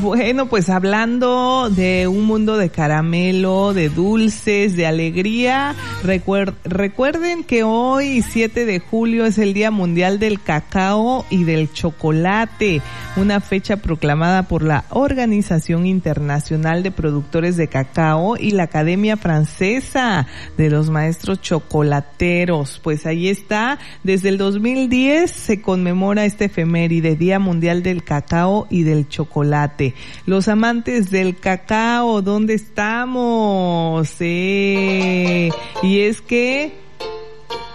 Bueno, pues hablando de un mundo de caramelo, de dulces, de alegría, recuerden que hoy, 7 de julio, es el Día Mundial del Cacao y del Chocolate, una fecha proclamada por la Organización Internacional de Productores de Cacao y la Academia Francesa de los Maestros Chocolateros. Pues ahí está, desde el 2010 se conmemora este efeméride, Día Mundial del Cacao y del Chocolate. Los amantes del cacao, ¿dónde estamos? Y es que